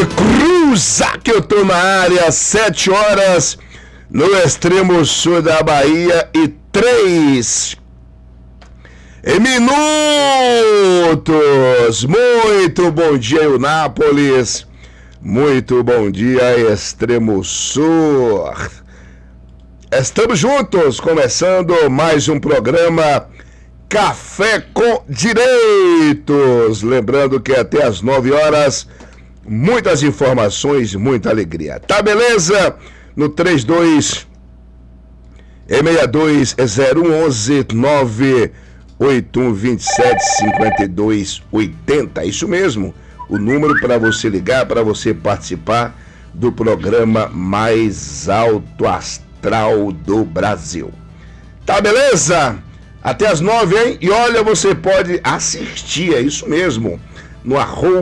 Cruza que eu tô na área, 7 horas no extremo sul da Bahia e 3 minutos. Muito bom dia, Eunápolis. Muito bom dia, extremo sul. Estamos juntos, começando mais um programa Café com Direitos. Lembrando que até às 9 horas, muitas informações, muita alegria. Tá beleza? No 32-662-011-98127-5280. Isso mesmo, o número para você ligar, para você participar do programa mais alto astral do Brasil. Tá beleza? Até as 9, hein? E olha, você pode assistir, é isso mesmo, no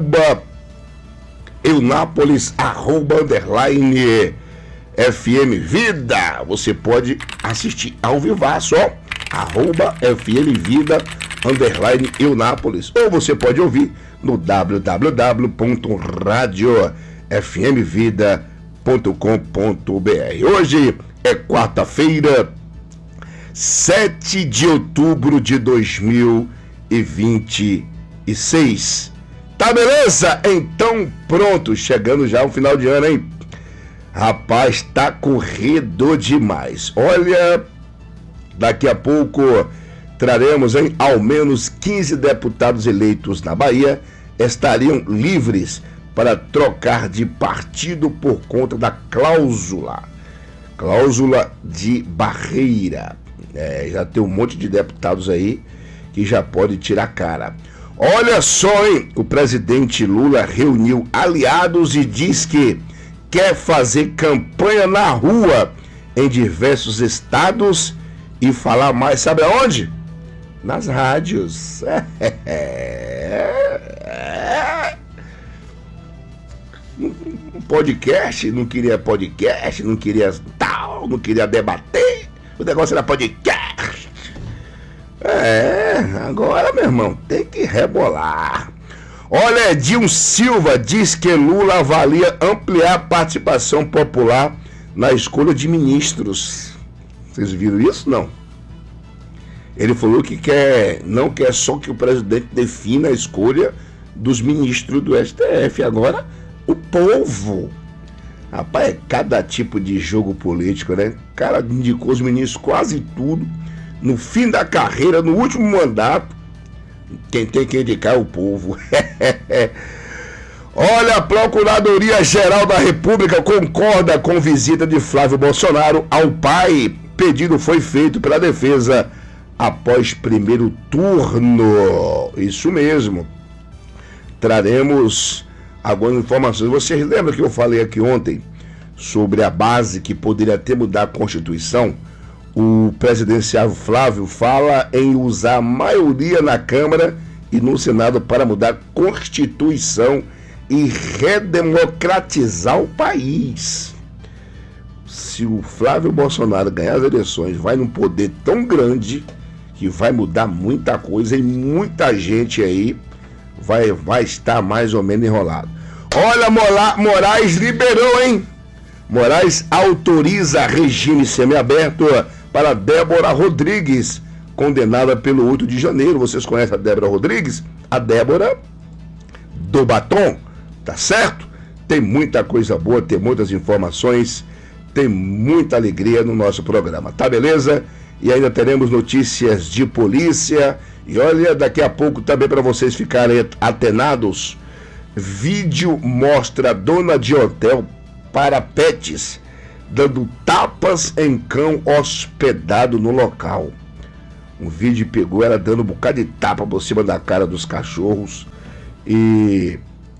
@Eunápolis, __ FM Vida. Você pode assistir ao vivaço, ó, @FM Vida _ Eunápolis. Ou você pode ouvir no www.radiofmvida.com.br. Hoje é quarta-feira, 7 de outubro de 2026. Tá beleza? Então pronto, chegando já o final de ano, hein? Rapaz, tá corrido demais. Olha, daqui a pouco traremos, hein? Ao menos 15 deputados eleitos na Bahia estariam livres para trocar de partido por conta da cláusula de barreira. Já tem um monte de deputados aí que já pode tirar cara. Olha só, hein? O presidente Lula reuniu aliados e diz que quer fazer campanha na rua em diversos estados e falar mais, sabe aonde? Nas rádios. Podcast, não queria podcast, não queria tal, não queria debater. O negócio era podcast. Agora, meu irmão, tem que rebolar. Olha, Edil Silva diz que Lula avalia ampliar a participação popular na escolha de ministros. Vocês viram isso? Não. Ele falou que não quer só que o presidente defina a escolha dos ministros do STF. Agora, o povo. Rapaz, é cada tipo de jogo político, né? O cara indicou os ministros quase tudo. No fim da carreira, no último mandato, quem tem que indicar é o povo. Olha, a Procuradoria-Geral da República concorda com visita de Flávio Bolsonaro ao pai. Pedido foi feito pela defesa após primeiro turno. Isso mesmo. Traremos algumas informações. Vocês lembram que eu falei aqui ontem sobre a base que poderia até mudar a Constituição? O presidenciável Flávio fala em usar a maioria na Câmara e no Senado para mudar a Constituição e redemocratizar o país. Se o Flávio Bolsonaro ganhar as eleições, vai num poder tão grande que vai mudar muita coisa e muita gente aí vai estar mais ou menos enrolado. Olha, Moraes liberou, hein? Moraes autoriza regime semiaberto para Débora Rodrigues, condenada pelo 8 de janeiro. Vocês conhecem a Débora Rodrigues? A Débora do Batom, tá certo? Tem muita coisa boa, tem muitas informações, tem muita alegria no nosso programa, tá beleza? E ainda teremos notícias de polícia. E olha, daqui a pouco também para vocês ficarem atenados, vídeo mostra dona de hotel para pets dando tapas em cão hospedado no local. Um vídeo pegou ela dando um bocado de tapa por cima da cara dos cachorros e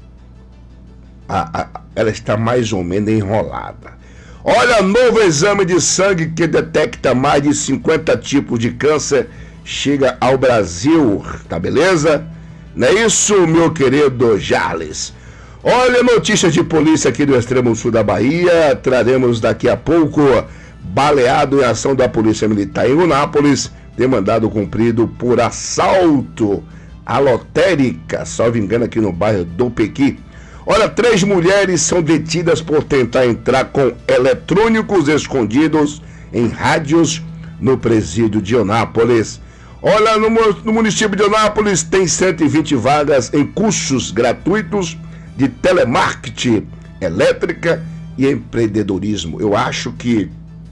ela está mais ou menos enrolada. Olha, novo exame de sangue que detecta mais de 50 tipos de câncer chega ao Brasil, tá beleza? Não é isso, meu querido Jarles? Olha, notícias de polícia aqui do extremo sul da Bahia. Traremos daqui a pouco baleado em ação da Polícia Militar em Eunápolis, tem mandado cumprido por assalto à lotérica, salvo engano, aqui no bairro do Pequi. Olha, 3 mulheres são detidas por tentar entrar com eletrônicos escondidos em rádios no presídio de Eunápolis. Olha, no município de Eunápolis tem 120 vagas em cursos gratuitos de telemarketing, elétrica e empreendedorismo. Eu acho que,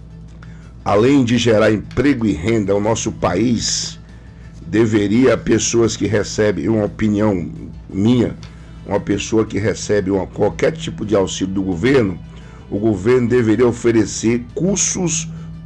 além de gerar emprego e renda ao nosso país, deveria pessoas que recebem, uma opinião minha, uma pessoa que recebe qualquer tipo de auxílio do governo, o governo deveria oferecer cursos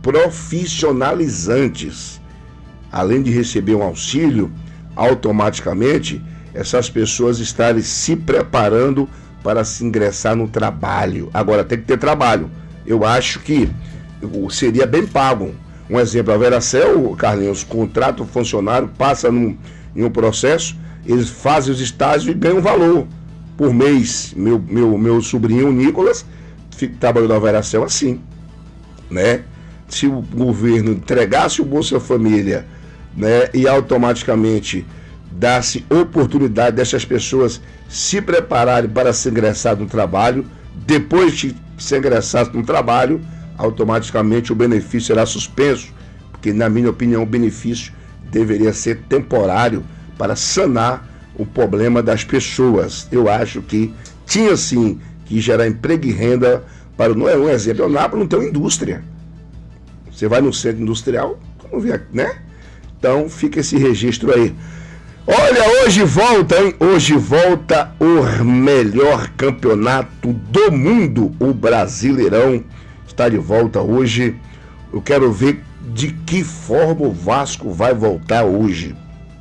profissionalizantes. Além de receber um auxílio, automaticamente essas pessoas estarem se preparando para se ingressar no trabalho. Agora tem que ter trabalho. Eu acho que seria bem pago. Um exemplo, a Veracel, Carlinhos, contrata o funcionário, passa em um processo, eles fazem os estágios e ganham valor por mês. Meu sobrinho Nicolas trabalhou na Veracel assim, né? Se o governo entregasse o Bolsa Família, né, e automaticamente dá-se oportunidade dessas pessoas se prepararem para se ingressar no trabalho, depois de se ingressar no trabalho, automaticamente o benefício será suspenso, porque, na minha opinião, o benefício deveria ser temporário para sanar o problema das pessoas. Eu acho que tinha sim que gerar emprego e renda para, não é um exemplo, o Eunápolis não tem uma indústria. Você vai no centro industrial, vamos ver, né? Então fica esse registro aí. Olha, hoje volta, hein? Hoje volta o melhor campeonato do mundo. O Brasileirão está de volta hoje. Eu quero ver de que forma o Vasco vai voltar hoje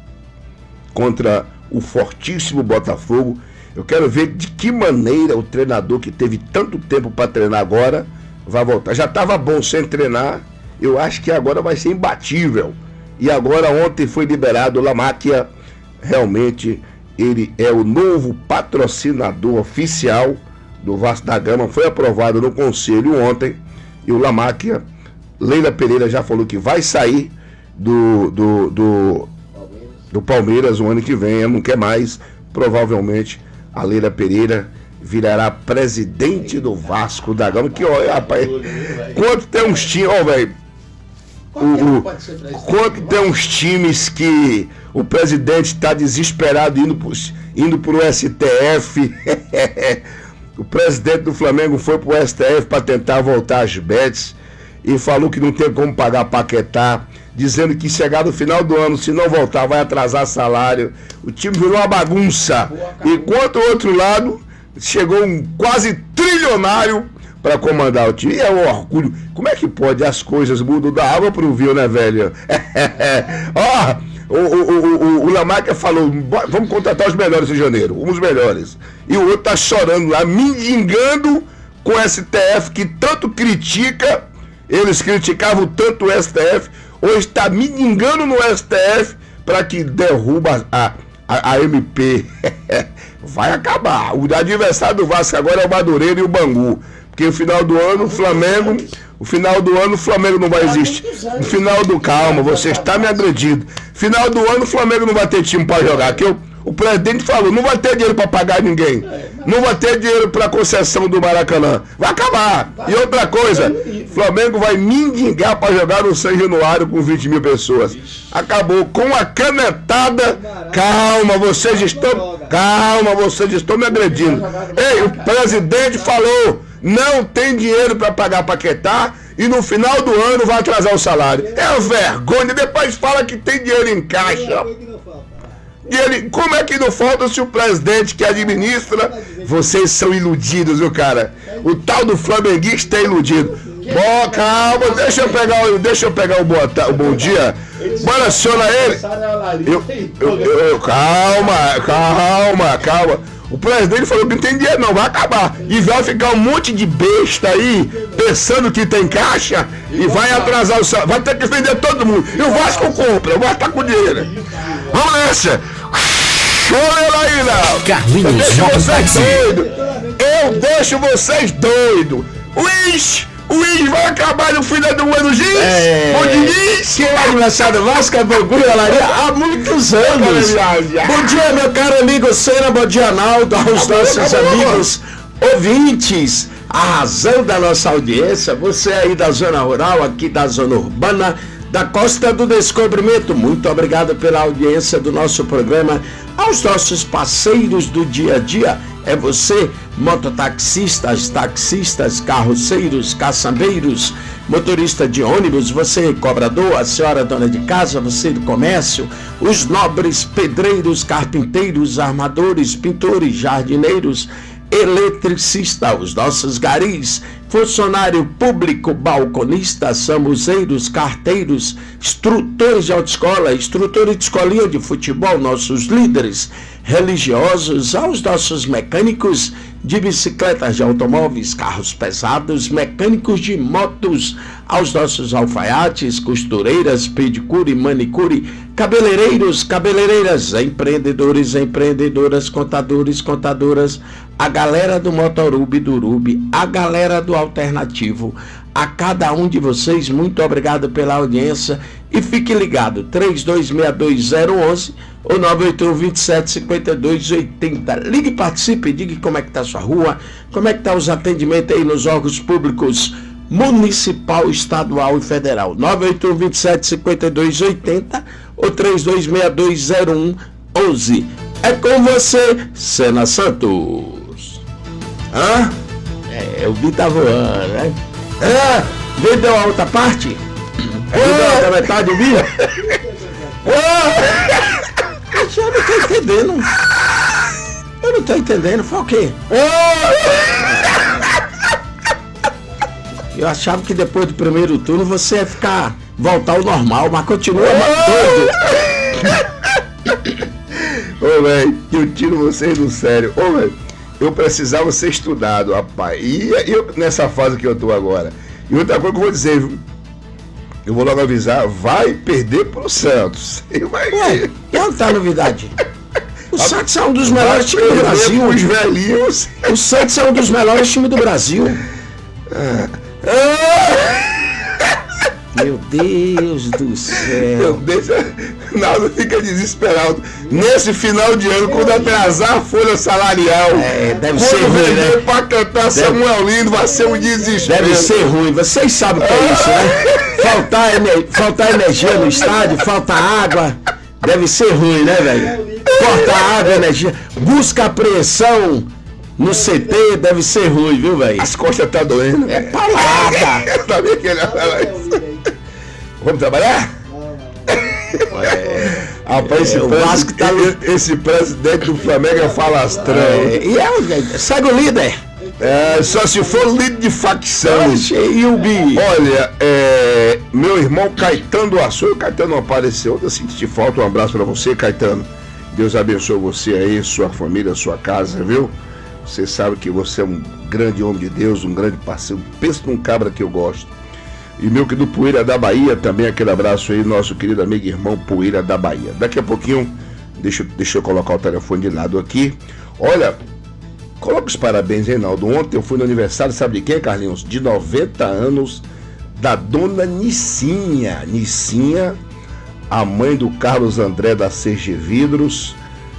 contra o fortíssimo Botafogo. Eu quero ver de que maneira o treinador que teve tanto tempo para treinar agora vai voltar. Já estava bom sem treinar. Eu acho que agora vai ser imbatível. E agora ontem foi liberado o Lamáquia. Realmente ele é o novo patrocinador oficial do Vasco da Gama. Foi aprovado no conselho ontem. E o Lamáquia, Leila Pereira já falou que vai sair do Palmeiras o ano que vem. Não quer mais. Provavelmente a Leila Pereira virará presidente do Vasco da Gama. Que olha, rapaz, quanto tem uns times, ó, velho. Quanto tem uns times que o presidente está desesperado indo para o STF. O presidente do Flamengo foi para o STF para tentar voltar às bets e falou que não tem como pagar Paquetá, dizendo que chegar no final do ano, se não voltar, vai atrasar salário. O time virou uma bagunça. Enquanto o outro lado chegou um quase trilionário para comandar o time. E é um orgulho. Como é que pode? As coisas mudam da água para o vinho, né, velho? Ó, o Lamáquia falou, vamos contratar os melhores em janeiro, uns melhores. E o outro tá chorando lá, mendigando com o STF, que tanto critica. Eles criticavam tanto o STF, hoje está mendigando no STF para que derruba a MP. Vai acabar. O adversário do Vasco agora é o Madureira e o Bangu. Porque no final do ano o Flamengo não vai existir. No final do calma, você está me agredindo. Final do ano o Flamengo não vai ter time para jogar. Que o presidente falou, não vai ter dinheiro para pagar ninguém. Não vai ter dinheiro para concessão do Maracanã. Vai acabar. E outra coisa, Flamengo vai mendigar para jogar no São Januário com 20 mil pessoas. Acabou com a canetada. Calma, vocês estão me agredindo. Ei, o presidente falou, não tem dinheiro para pagar Paquetá e no final do ano vai atrasar o salário. É vergonha. Depois fala que tem dinheiro em caixa. Como é que não falta se o presidente que administra? Vocês são iludidos, viu, cara? O tal do flamenguista é iludido. Bom, calma, deixa eu pegar o bom dia. Bora, aciona ele. Calma. O presidente falou que não tem dinheiro não, vai acabar. E vai ficar um monte de besta aí, pensando que tem caixa, e vai atrasar o salário. Vai ter que vender todo mundo. E o Vasco compra, o Vasco tá com dinheiro. Vamos nessa. Olha aí, não. Carlinhos, eu deixo vocês doidos. O Índio vai acabar no final do ano, Giz? Bom Diniz? Que é o aniversário do Vasco é Bangu, Olaria, há muitos anos. Bom dia, meu caro amigo Senna, bom dia, Naldo, aos nossos amigos ouvintes. A razão da nossa audiência, você aí da zona rural, aqui da zona urbana, da Costa do Descobrimento, muito obrigado pela audiência do nosso programa. Aos nossos parceiros do dia a dia, é você, mototaxistas, taxistas, carroceiros, caçambeiros, motorista de ônibus, você cobrador, a senhora dona de casa, você do comércio, os nobres pedreiros, carpinteiros, armadores, pintores, jardineiros, eletricista, os nossos garis, funcionário público, balconistas, samuzeiros, carteiros, instrutores de autoescola, instrutores de escolinha de futebol, nossos líderes religiosos, aos nossos mecânicos de bicicletas, de automóveis, carros pesados, mecânicos de motos, aos nossos alfaiates, costureiras, pedicure, manicure, cabeleireiros, cabeleireiras, empreendedores, empreendedoras, contadores, contadoras, a galera do Motorub, do Urub, a galera do Alternativo, a cada um de vocês, muito obrigado pela audiência e fique ligado, 3262-011 ou 981-27-52-80. Ligue e participe, diga como é que está a sua rua, como é que está os atendimentos aí nos órgãos públicos municipal, estadual e federal. 981-27-52-80 ou 3262-0111. É com você, Senna Santos. Hã? O bicho tá voando, né? Vendeu a outra parte? Vendeu a outra metade do bicho? Eu não tô entendendo. Eu não tô entendendo. Foi o quê? Eu achava que depois do primeiro turno você ia voltar ao normal, mas continua doido. Ô, velho, eu tiro vocês do sério. Ô, velho, eu precisava ser estudado, rapaz. E eu, nessa fase que eu tô agora. E outra coisa que eu vou dizer, viu? Eu vou logo avisar, vai perder pro Santos. Ué, e onde tá a novidade? O Santos é um dos melhores times do Brasil. Os velhinhos. O Santos é um dos melhores times do Brasil. Meu Deus do céu. Nada, fica desesperado. Nesse final de ano, quando atrasar a folha salarial, deve ser ruim, né? Pra cantar Samuel Lindo, vai ser um desespero. Deve ser ruim, vocês sabem o que é isso, né? Faltar energia no estádio, falta água. Deve ser ruim, né, velho? Corta água, energia. Busca apreensão no CT, deve ser ruim, viu, velho? As costas tá doendo. É palada. Eu sabia que ele ia falar isso. Vamos trabalhar? Rapaz, esse presidente do Flamengo é falastrão. Segue o líder. Só se for líder de facção. E o Bi? Olha, meu irmão Caetano do Açúcar, o Caetano não apareceu, eu senti falta, um abraço pra você, Caetano. Deus abençoe você aí, sua família, sua casa, viu? Você sabe que você é um grande homem de Deus, um grande parceiro. Pensa num cabra que eu gosto. E meu querido Poeira da Bahia, também aquele abraço aí, nosso querido amigo e irmão Poeira da Bahia. Daqui a pouquinho, deixa eu colocar o telefone de lado aqui. Olha, coloca os parabéns, Reinaldo. Ontem eu fui no aniversário, sabe de quem, Carlinhos? De 90 anos da dona Nicinha. Nicinha, a mãe do Carlos André da CG Vidros,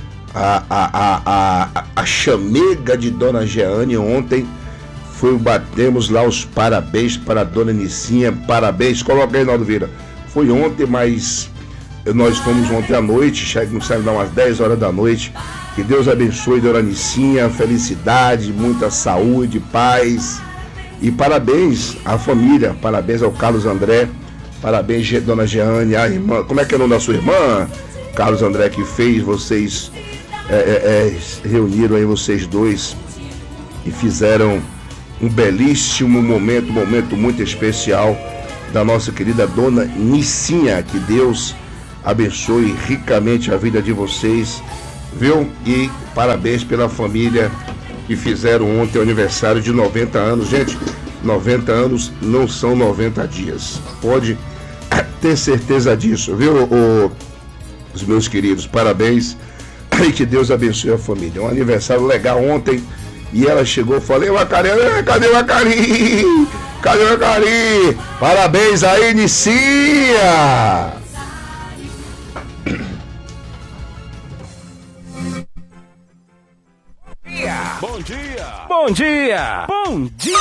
a chamega de dona Jeane. Ontem batemos lá os parabéns para a dona Nicinha. Parabéns, coloca aí, Naldo Vieira. Foi ontem, mas nós fomos ontem à noite, chegamos a dar umas 10 horas da noite. Que Deus abençoe dona Nicinha, felicidade, muita saúde, paz. E parabéns à família, parabéns ao Carlos André, parabéns dona Jeane, a irmã, como é que é o nome da sua irmã? Carlos André, que fez vocês reuniram aí vocês dois e fizeram um belíssimo momento muito especial da nossa querida dona Nicinha. Que Deus abençoe ricamente a vida de vocês, viu? E parabéns pela família que fizeram ontem o aniversário de 90 anos. Gente, 90 anos não são 90 dias. Pode ter certeza disso, viu, os meus queridos? Parabéns e que Deus abençoe a família. Um aniversário legal ontem. E ela chegou, falei, cadê o Acari? Cadê o Cari? Parabéns aí, Nicinha! Bom dia! Bom dia! Bom dia!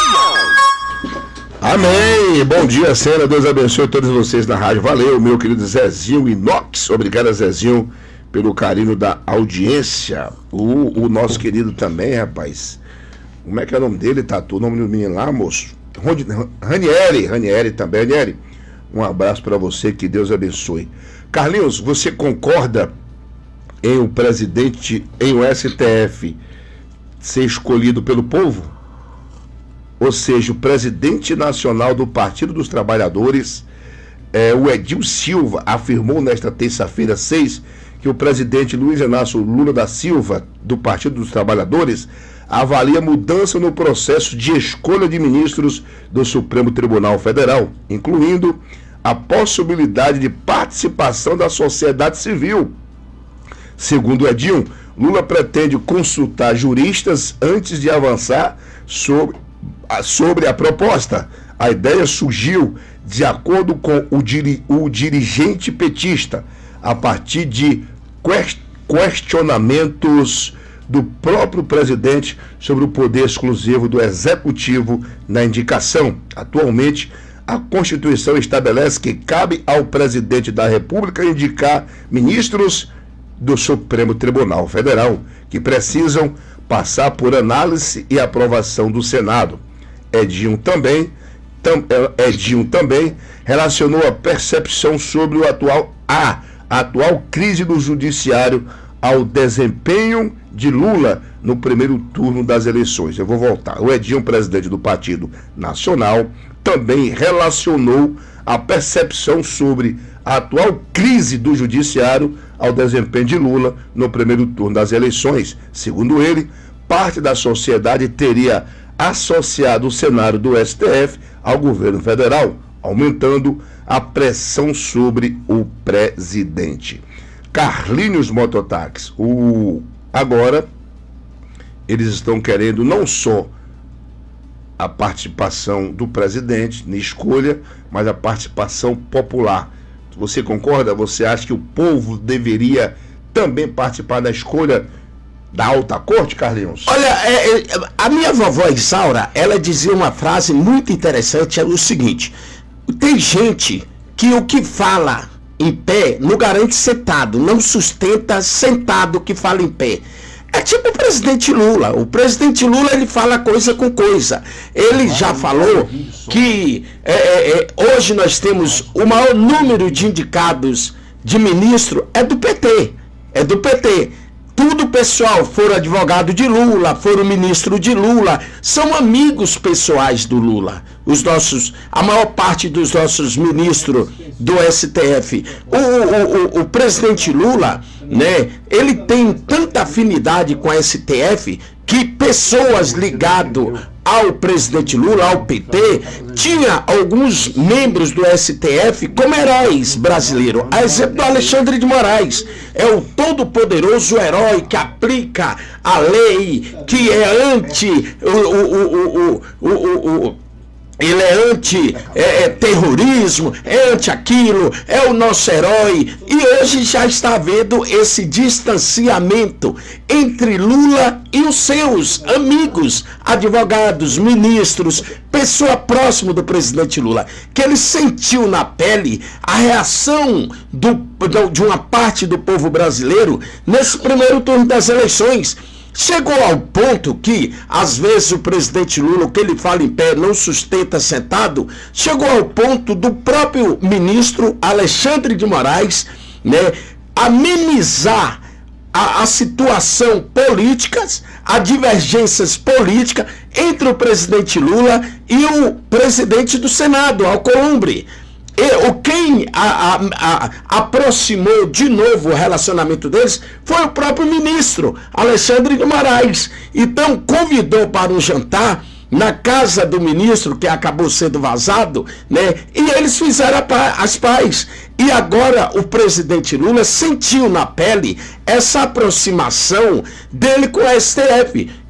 Amém! Bom dia, Sena. Deus abençoe todos vocês na rádio. Valeu, meu querido Zezinho Inox. Obrigado, Zezinho, pelo carinho da audiência. O nosso querido também, rapaz. Como é que é o nome dele, Tatu? O nome do menino lá, moço? Ranieri também. Ranieri, um abraço para você, que Deus abençoe. Carlinhos, você concorda em o presidente, em o STF ser escolhido pelo povo? Ou seja, o presidente nacional do Partido dos Trabalhadores, o Edil Silva, afirmou nesta terça-feira 6 que o presidente Luiz Inácio Lula da Silva, do Partido dos Trabalhadores, avalia mudança no processo de escolha de ministros do Supremo Tribunal Federal, incluindo a possibilidade de participação da sociedade civil. Segundo Edil, Lula pretende consultar juristas antes de avançar sobre a proposta. A ideia surgiu, de acordo com o dirigente petista, a partir de questionamentos do próprio presidente sobre o poder exclusivo do executivo na indicação. Atualmente, a Constituição estabelece que cabe ao presidente da República indicar ministros do Supremo Tribunal Federal, que precisam passar por análise e aprovação do Senado. Edinho também relacionou a percepção sobre a atual crise do judiciário ao desempenho de Lula no primeiro turno das eleições. Eu vou voltar. O Edinho, presidente do Partido Nacional, também relacionou a percepção sobre a atual crise do judiciário ao desempenho de Lula no primeiro turno das eleições. Segundo ele, parte da sociedade teria associado o cenário do STF ao governo federal, aumentando a pressão sobre o presidente. Carlinhos Mototáxi, agora eles estão querendo não só a participação do presidente na escolha, mas a participação popular. Você concorda? Você acha que o povo deveria também participar da escolha da alta corte, Carlinhos? Olha, a minha vovó Isaura, ela dizia uma frase muito interessante, é o seguinte: tem gente que o que fala em pé não garante sentado, não sustenta sentado que fala em pé. É tipo o presidente Lula. O presidente Lula, ele fala coisa com coisa. Ele já falou que hoje nós temos o maior número de indicados de ministro é do PT. É do PT. Tudo pessoal, foram advogado de Lula, foram ministro de Lula, são amigos pessoais do Lula. A maior parte dos nossos ministros do STF. O presidente Lula, né, ele tem tanta afinidade com a STF que pessoas ligadas ao presidente Lula, ao PT, tinha alguns membros do STF como heróis brasileiros. A exemplo do Alexandre de Moraes, é o todo-poderoso herói que aplica a lei, que é anti ele é anti-terrorismo, é anti-aquilo, é o nosso herói. E hoje já está havendo esse distanciamento entre Lula e os seus amigos, advogados, ministros, pessoa próxima do presidente Lula, que ele sentiu na pele a reação de uma parte do povo brasileiro nesse primeiro turno das eleições. Chegou ao ponto que, às vezes, o presidente Lula, o que ele fala em pé, não sustenta sentado. Chegou ao ponto do próprio ministro Alexandre de Moraes, né, amenizar a situação política, as divergências políticas entre o presidente Lula e o presidente do Senado, Alcolumbre. Quem aproximou de novo o relacionamento deles foi o próprio ministro Alexandre de Moraes. Então convidou para um jantar na casa do ministro, que acabou sendo vazado, né? E eles fizeram as pazes. E agora o presidente Lula sentiu na pele essa aproximação dele com o STF,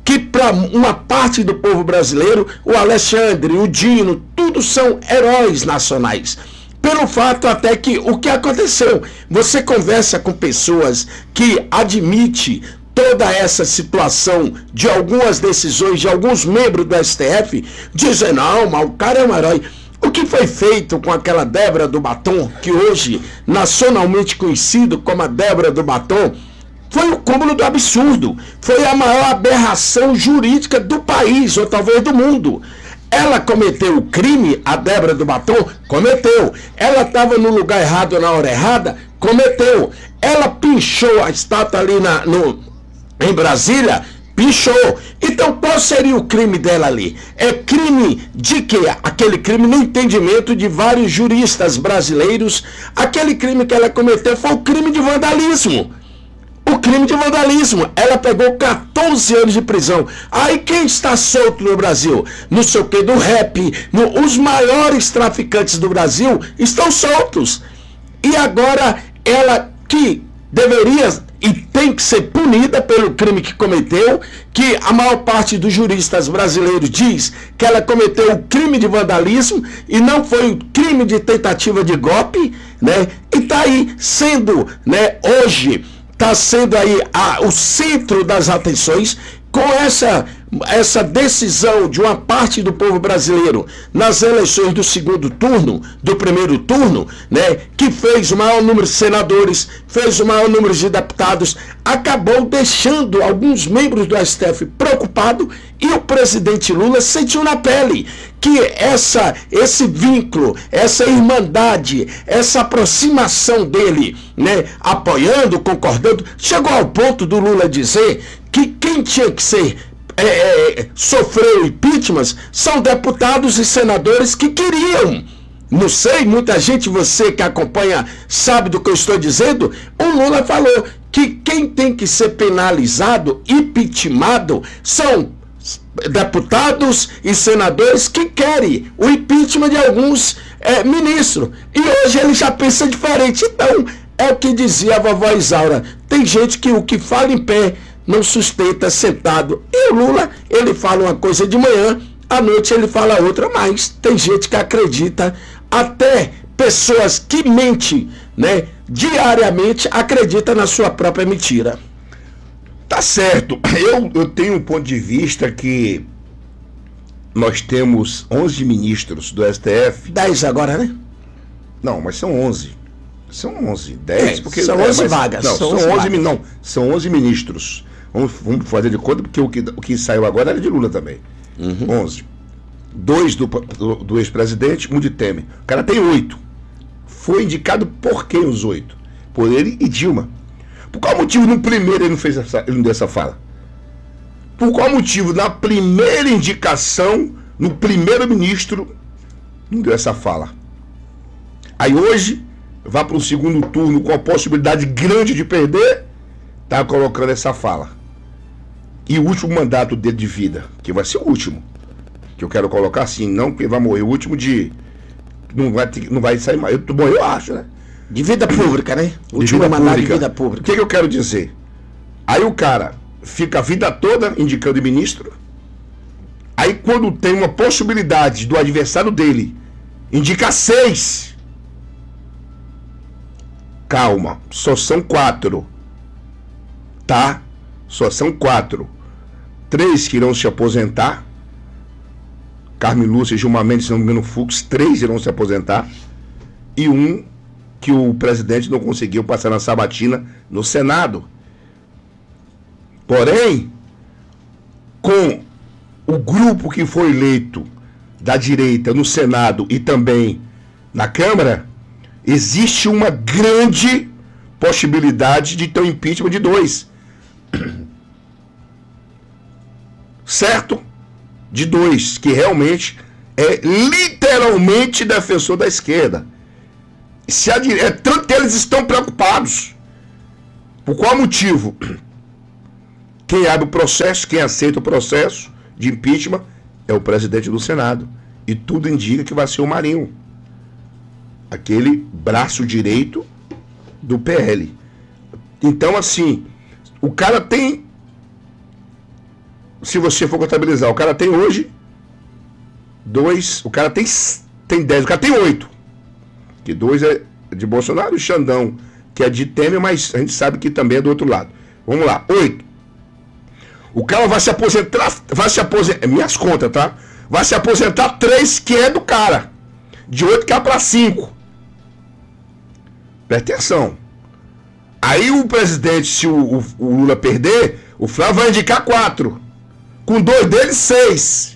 que para uma parte do povo brasileiro, o Alexandre, o Dino, tudo são heróis nacionais. Pelo fato até que o que aconteceu, você conversa com pessoas que admitem toda essa situação de algumas decisões de alguns membros do STF, dizem, não, mas o cara é um herói. O que foi feito com aquela Débora do Batom, que hoje nacionalmente conhecido como a Débora do Batom, foi o cúmulo do absurdo. Foi a maior aberração jurídica do país, ou talvez do mundo. Ela cometeu o crime, a Débora do Batom? Cometeu. Ela estava no lugar errado na hora errada? Cometeu. Ela pinchou a estátua ali em Brasília? Pinchou. Então qual seria o crime dela ali? É crime de quê? Aquele crime no entendimento de vários juristas brasileiros, aquele crime que ela cometeu foi o crime de vandalismo. O crime de vandalismo. Ela pegou 14 anos de prisão. Aí quem está solto no Brasil? Não sei o que, do rap. Os maiores traficantes do Brasil estão soltos. E agora ela que deveria e tem que ser punida pelo crime que cometeu, que a maior parte dos juristas brasileiros diz que ela cometeu o crime de vandalismo e não foi o crime de tentativa de golpe, né? E está aí sendo, né, hoje está sendo aí o centro das atenções com essa decisão de uma parte do povo brasileiro nas eleições do segundo turno, do primeiro turno, né, que fez o maior número de senadores, fez o maior número de deputados, acabou deixando alguns membros do STF preocupados e o presidente Lula sentiu na pele que esse vínculo, essa irmandade, essa aproximação dele, né, apoiando, concordando, chegou ao ponto do Lula dizer que quem tinha que ser sofreu impeachment são deputados e senadores que queriam. Não sei, muita gente, você que acompanha, sabe do que eu estou dizendo. O Lula falou que quem tem que ser penalizado, impeachmentado, são deputados e senadores que querem o impeachment de alguns ministros. E hoje ele já pensa diferente. Então, é o que dizia a vovó Isaura. Tem gente que o que fala em pé não sustenta sentado. E o Lula, ele fala uma coisa de manhã, à noite ele fala outra, mas tem gente que acredita, até pessoas que mentem, né, diariamente, acredita na sua própria mentira. Tá certo. Eu tenho um ponto de vista que nós temos 11 ministros do STF. 10 agora, né? Não, mas são 11. São 11. 10, porque... São 11 vagas. Não, são 11 vagas. Não, são 11 ministros. Vamos fazer de conta, porque o que saiu agora era de Lula também. 11. 2 do ex-presidente, 1 de Temer. O cara tem 8. Foi indicado por quem os 8? Por ele e Dilma. Por qual motivo no primeiro ele não deu essa fala? Por qual motivo na primeira indicação, no primeiro ministro, não deu essa fala? Aí hoje, vai para o segundo turno com a possibilidade grande de perder, tá colocando essa fala. E o último mandato dele de vida, que vai ser o último, que eu quero colocar assim, não que vai morrer, o último de... Não vai sair mais, bom, eu acho, né? De vida pública, né? O último mandato de vida pública. O que eu quero dizer? Aí o cara fica a vida toda indicando ministro, aí quando tem uma possibilidade do adversário dele indicar 6, calma, só são 4, tá? Só são 4. 3 que irão se aposentar. Carmen Lúcia e Gilmar Mendes, se não me engano, Fux. 3 irão se aposentar. E 1 que o presidente não conseguiu passar na sabatina no Senado. Porém, com o grupo que foi eleito da direita no Senado e também na Câmara, existe uma grande possibilidade de ter um impeachment de 2. Certo? De 2, que realmente é literalmente defensor da esquerda. Tanto que eles estão preocupados. Por qual motivo? Quem abre o processo, quem aceita o processo de impeachment é o presidente do Senado. E tudo indica que vai ser o Marinho, aquele braço direito do PL. Então, assim, o cara tem se você for contabilizar, o cara tem hoje 2, o cara tem 10, o cara tem 8. Que 2 é de Bolsonaro, o Xandão, que é de Temer, mas a gente sabe que também é do outro lado. Vamos lá, 8. O cara vai se aposentar, minhas contas, tá? Vai se aposentar 3, que é do cara. De 8 cai para 5. Presta atenção. Aí o presidente, se o Lula perder, o Flávio vai indicar 4. Com 2 deles, 6.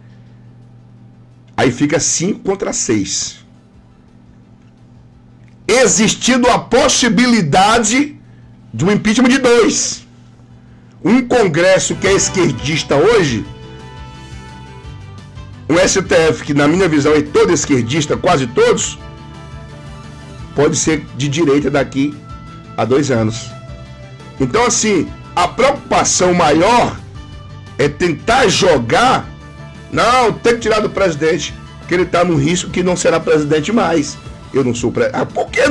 Aí fica 5 contra 6. Existindo a possibilidade de um impeachment de 2. Um Congresso que é esquerdista hoje, um STF que na minha visão é todo esquerdista, quase todos, pode ser de direita daqui a 2 anos. Então assim, a preocupação maior é tentar jogar, não, tem que tirar do presidente, porque ele está no risco que não será presidente mais. Eu não sou presidente. Porque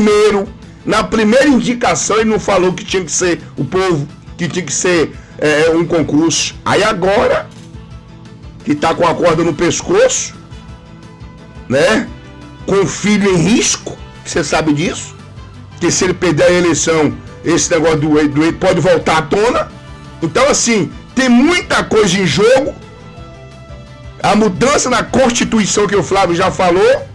na primeira indicação ele não falou que tinha que ser o povo, que tinha que ser um concurso. Aí agora, que tá com a corda no pescoço, né? Com o filho em risco, você sabe disso, que se ele perder a eleição, esse negócio do ex pode voltar à tona. Então assim, tem muita coisa em jogo. A mudança na Constituição que o Flávio já falou.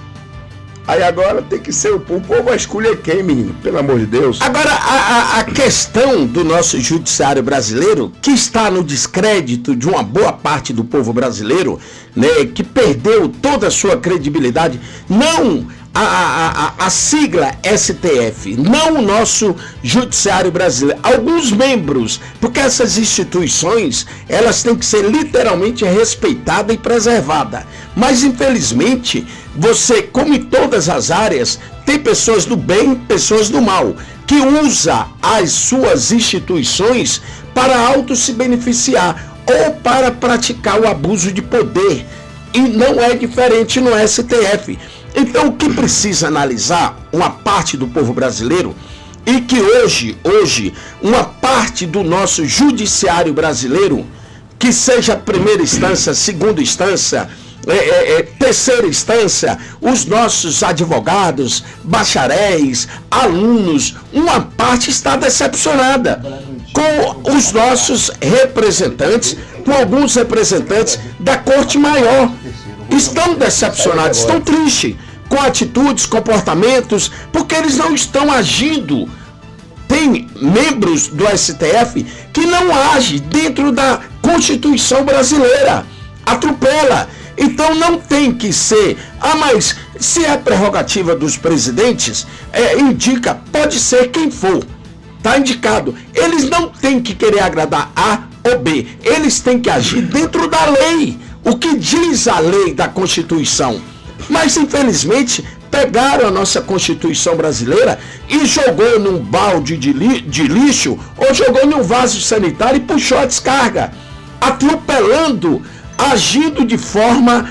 Aí agora tem que ser o povo vai escolher quem, menino? Pelo amor de Deus. Agora, a questão do nosso judiciário brasileiro, que está no descrédito de uma boa parte do povo brasileiro, né, que perdeu toda a sua credibilidade, não a sigla STF, não o nosso judiciário brasileiro, alguns membros, porque essas instituições, elas têm que ser literalmente respeitadas e preservadas. Mas infelizmente, você, como em todas as áreas, tem pessoas do bem, pessoas do mal, que usa as suas instituições para auto se beneficiar ou para praticar o abuso de poder. E não é diferente no STF. Então o que precisa analisar uma parte do povo brasileiro, e que hoje uma parte do nosso judiciário brasileiro, que seja primeira instância, segunda instância, terceira instância, os nossos advogados, bacharéis, alunos, uma parte está decepcionada com os nossos representantes, com alguns representantes da Corte Maior. Estão decepcionados, estão tristes com atitudes, comportamentos, porque eles não estão agindo. Tem membros do STF que não agem dentro da Constituição brasileira, atropela. Então não tem que ser, mas se é prerrogativa dos presidentes, indica, pode ser quem for, tá indicado. Eles não têm que querer agradar A ou B, eles têm que agir dentro da lei, o que diz a lei da Constituição. Mas infelizmente pegaram a nossa Constituição brasileira e jogou num balde de lixo ou jogou num vaso sanitário e puxou a descarga, atropelando, agindo de forma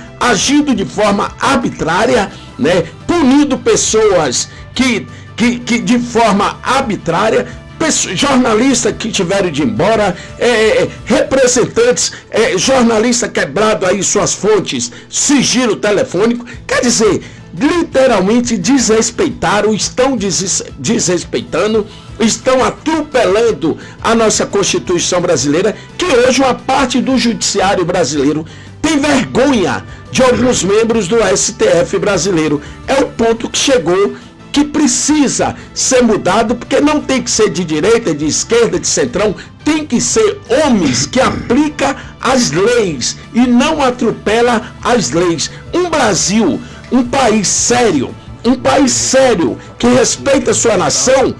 arbitrária, né? Punindo pessoas que de forma arbitrária, jornalistas que tiveram de ir embora, representantes, jornalista quebrado aí suas fontes, sigilo telefônico, quer dizer, literalmente desrespeitaram, estão desrespeitando, estão atropelando a nossa Constituição brasileira, que hoje uma parte do judiciário brasileiro tem vergonha de alguns membros do STF brasileiro. É o ponto que chegou, que precisa ser mudado, porque não tem que ser de direita, de esquerda, de centrão, tem que ser homens que aplicam as leis e não atropela as leis. Um Brasil, um país sério que respeita a sua nação,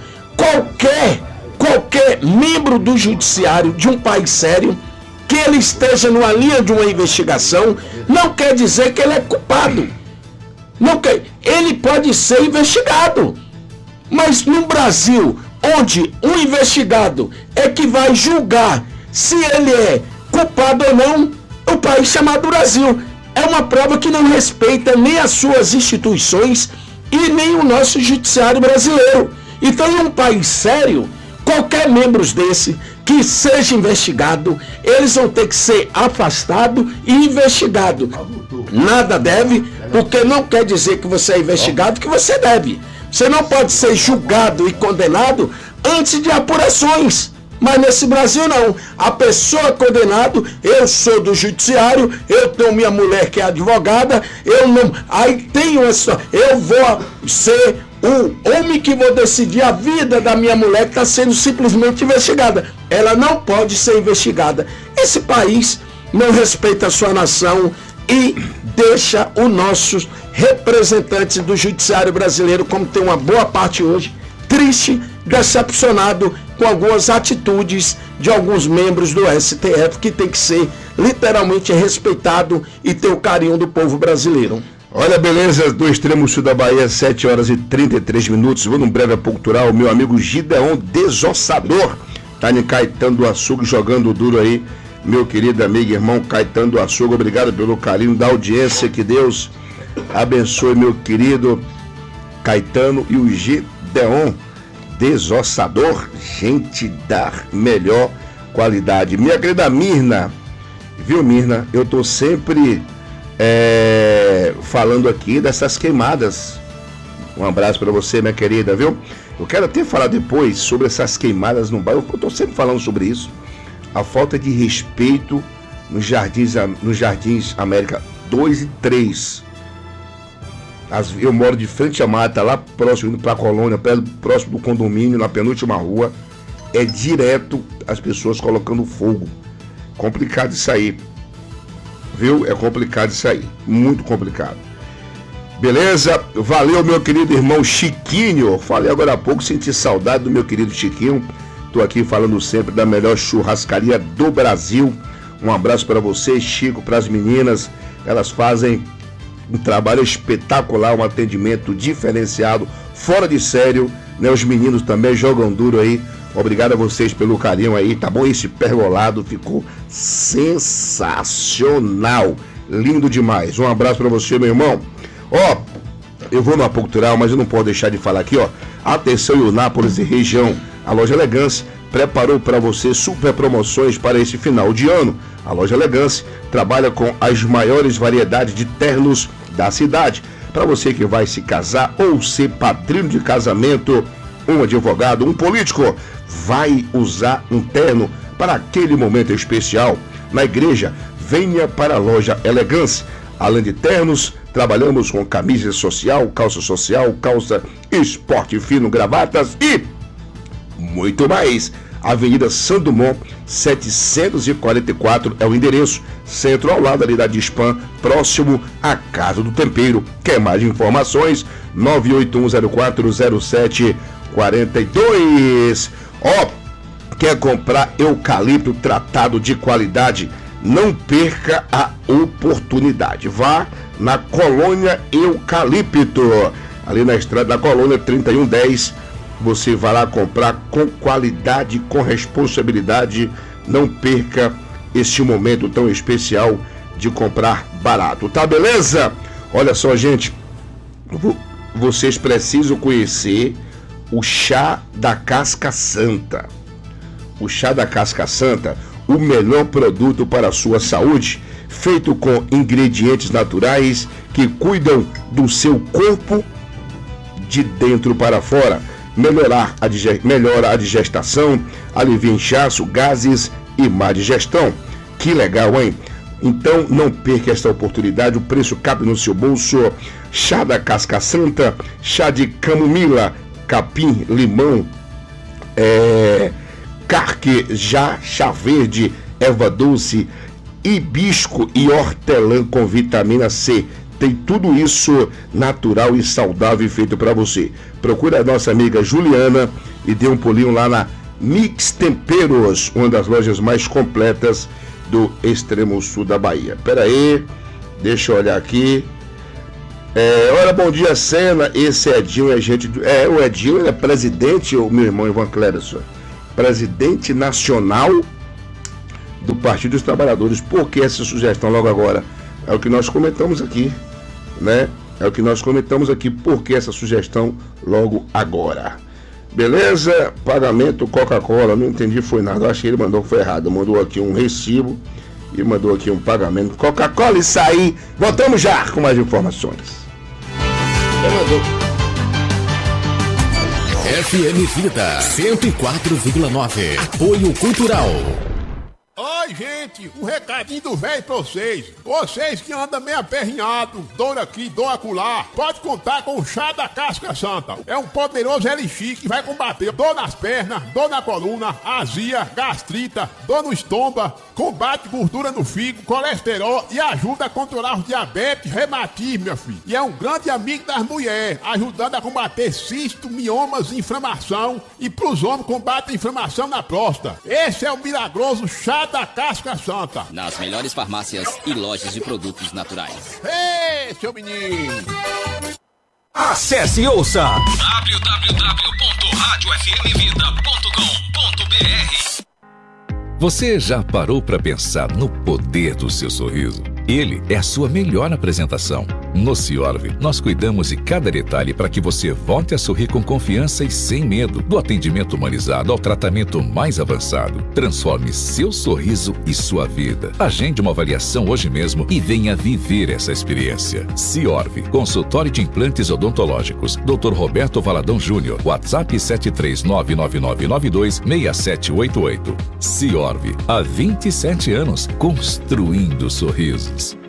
qualquer membro do judiciário de um país sério, que ele esteja numa linha de uma investigação, não quer dizer que ele é culpado. Ele pode ser investigado, mas no Brasil, onde um investigado é que vai julgar se ele é culpado ou não, o país chamado Brasil é uma prova que não respeita nem as suas instituições e nem o nosso judiciário brasileiro. Então, em um país sério, qualquer membro desse que seja investigado, eles vão ter que ser afastados e investigados. Nada deve, porque não quer dizer que você é investigado, que você deve. Você não pode ser julgado e condenado antes de apurações. Mas nesse Brasil não. A pessoa condenada, eu sou do judiciário, eu tenho minha mulher que é advogada, eu não. Aí tenho essa. Eu vou ser o homem que vou decidir a vida da minha mulher que está sendo simplesmente investigada. Ela não pode ser investigada. Esse país não respeita a sua nação e deixa os nossos representantes do judiciário brasileiro, como tem uma boa parte hoje, triste, decepcionado com algumas atitudes de alguns membros do STF que tem que ser literalmente respeitado e ter o carinho do povo brasileiro. Olha, beleza, do extremo sul da Bahia, 7 horas e 33 minutos. Vou num breve cultural, meu amigo Gideon Desossador, tá em Caetano do Açude jogando duro aí. Meu querido amigo e irmão Caetano do Açude, obrigado pelo carinho da audiência, que Deus abençoe meu querido Caetano e o Gideon Desossador, gente da melhor qualidade. Minha querida Mirna, viu Mirna, eu tô sempre falando aqui dessas queimadas. Um abraço para você, minha querida, viu? Eu quero até falar depois sobre essas queimadas no bairro, eu tô sempre falando sobre isso. A falta de respeito nos Jardins América 2 e 3. Eu moro de frente à mata, lá próximo, indo pra colônia, próximo do condomínio, na penúltima rua. É direto as pessoas colocando fogo. Complicado isso aí. Viu? É complicado isso aí. Muito complicado. Beleza? Valeu, meu querido irmão Chiquinho. Falei agora há pouco, senti saudade do meu querido Chiquinho. Tô aqui falando sempre da melhor churrascaria do Brasil. Um abraço para você, Chico, para as meninas. Elas fazem um trabalho espetacular, um atendimento diferenciado, fora de sério, né? Os meninos também jogam duro aí. Obrigado a vocês pelo carinho aí, tá bom? Esse pergolado ficou sensacional, lindo demais. Um abraço para você, meu irmão. Ó, eu vou no Apocultural, mas eu não posso deixar de falar aqui, ó. Atenção, Eunápolis e região. A Loja Elegância preparou para você super promoções para esse final de ano. A Loja Elegância trabalha com as maiores variedades de ternos da cidade. Para você que vai se casar ou ser padrinho de casamento, um advogado, um político, vai usar um terno para aquele momento especial. Na igreja, venha para a Loja Elegância. Além de ternos, trabalhamos com camisa social, calça esporte fino, gravatas e muito mais. Avenida São Dumont, 744 é o endereço. Centro ao lado ali da Dispan, próximo à Casa do Tempero. Quer mais informações? 981040742. Ó, quer comprar eucalipto tratado de qualidade? Não perca a oportunidade. Vá na Colônia Eucalipto, ali na estrada da Colônia 3110. Você vai lá comprar com qualidade, com responsabilidade. Não perca este momento tão especial de comprar barato, tá beleza? Olha só, gente, vocês precisam conhecer o chá da casca santa. O chá da casca santa, o melhor produto para a sua saúde, feito com ingredientes naturais que cuidam do seu corpo de dentro para fora. Melhora a digestação, alivia inchaço, gases e má digestão. Que legal, hein? Então não perca esta oportunidade, o preço cabe no seu bolso. Chá da casca santa, chá de camomila, capim, limão, carquejá, chá verde, erva doce, hibisco e hortelã com vitamina C. Tem tudo isso natural e saudável feito para você. Procure a nossa amiga Juliana e dê um pulinho lá na Mix Temperos, uma das lojas mais completas do extremo sul da Bahia. Pera aí, deixa eu olhar aqui. Olha, bom dia, Sena. Esse Edinho é gente do... o Edinho, ele é presidente, o meu irmão Ivan Clérisson, presidente nacional do Partido dos Trabalhadores. Por que essa sugestão logo agora? É o que nós comentamos aqui, né? É o que nós comentamos aqui. Por que essa sugestão logo agora? Beleza? Pagamento Coca-Cola, não entendi foi nada, eu achei que ele mandou que foi errado, mandou aqui um recibo e mandou aqui um pagamento Coca-Cola. Isso aí, voltamos já com mais informações. FM Vida 104,9. Apoio Cultural. Oi, gente, um recadinho do velho pra vocês. Vocês que andam meio aperrinhado, dor aqui, dor acolá, pode contar com o chá da casca santa. É um poderoso elixir que vai combater dor nas pernas, dor na coluna, azia, gastrita, dor no estômago, combate gordura no fígado, colesterol e ajuda a controlar os diabetes, reumatismo, meu filho. E é um grande amigo das mulheres, ajudando a combater cisto, miomas, inflamação e pros homens combate a inflamação na próstata. Esse é o milagroso chá da casca santa. Nas melhores farmácias e lojas de produtos naturais. Ei, seu menino! Acesse e ouça www.radiofmvida.com.br. Você já parou para pensar no poder do seu sorriso? Ele é a sua melhor apresentação. No Ciorv, nós cuidamos de cada detalhe para que você volte a sorrir com confiança e sem medo. Do atendimento humanizado ao tratamento mais avançado. Transforme seu sorriso e sua vida. Agende uma avaliação hoje mesmo e venha viver essa experiência. Ciorv, consultório de implantes odontológicos. Dr. Roberto Valadão Júnior. WhatsApp 73999926788. Ciorv, há 27 anos, construindo sorrisos.